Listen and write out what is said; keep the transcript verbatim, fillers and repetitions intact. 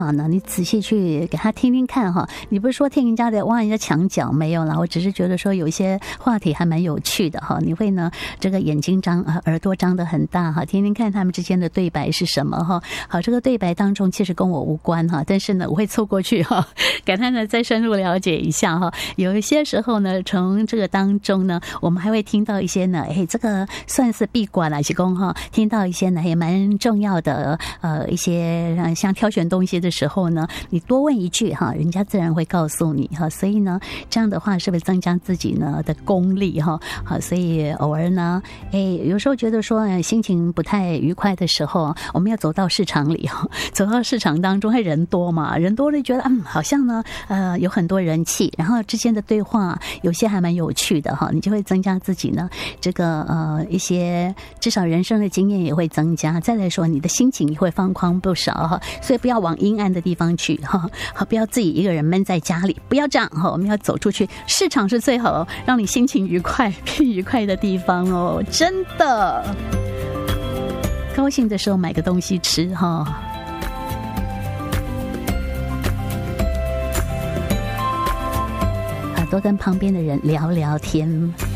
啊呢，你仔细去给他听听看哈。你不是说听人家的挖人家墙角没有啦，我只是觉得说有一些话题还蛮有趣的哈。你会呢这个眼睛张啊，耳朵张得很大哈，听听看他们之间的对白是什么哈。好，这个对白当中其实跟我无关哈，但是呢我会凑过去哈，给他呢再深入了解一下哈。有一些时候呢，从这个当中呢，我们还会听到一些呢，哎，这个算是闭关了，是公哈，听到一些呢也蛮重要的呃一些像挑选东西的时候呢，你多问一句哈，人家自然会告诉你哈。所以呢，这样的话是不是增加自己呢的功力哈？好，所以偶尔呢，哎，有时候觉得说心情不太愉快的时候，我们要走到市场里哈，走到市场当中，还人多嘛，人多就觉得嗯，好像呢呃有很多人气，然后之间的对话有些还蛮有趣的哈，你就会增加自己呢这个呃一些至少人生的经验也会增加。再来说，你的心情也会放宽不少哈，所以不要往阴暗的地方去哈，好，不要自己一个人闷在家里，不要这样哈，我们要走出去，市场是最好让你心情愉快、变愉快的地方哦，真的。高兴的时候买个东西吃哈。多跟旁边的人聊聊天。